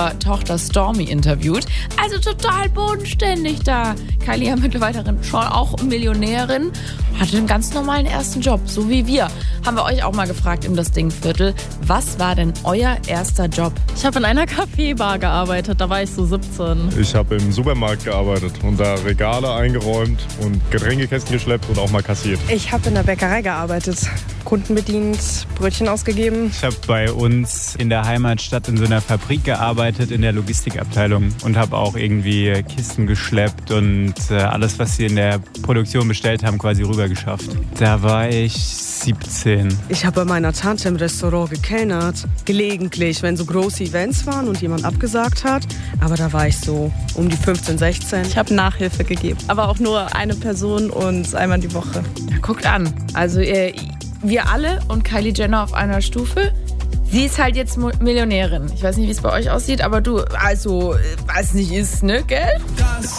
ihrer Tochter Stormy interviewt. Also total bodenständig da. Kylie ja mittlerweile schon auch Millionärin, hatte einen ganz normalen ersten Job, so wie wir. Haben wir euch auch mal gefragt im Das Ding-Viertel, was war denn euer erster Job? Ich habe in einer Kaffeebar gearbeitet, da war ich so 17. Ich habe im Supermarkt gearbeitet und da Regale eingeräumt und Getränkekästen geschleppt und auch mal kassiert. Ich habe in der Bäckerei gearbeitet, Kunden bedient, Brötchen ausgegeben. Ich habe bei uns in der Heimatstadt in so einer Fabrik gearbeitet, in der Logistikabteilung und habe auch irgendwie Kisten geschleppt und alles, was sie in der Produktion bestellt haben, quasi rübergeschafft. Da war ich 17. Ich habe bei meiner Tante im Restaurant gekellnert. Gelegentlich, wenn so große Events waren und jemand abgesagt hat. Aber da war ich so um die 15, 16. Ich habe Nachhilfe gegeben, aber auch nur eine Person und einmal die Woche. Ja, guckt an. Also wir alle und Kylie Jenner auf einer Stufe. Sie ist halt jetzt Millionärin. Ich weiß nicht, wie es bei euch aussieht, aber du, also, was nicht ist, ne, gell?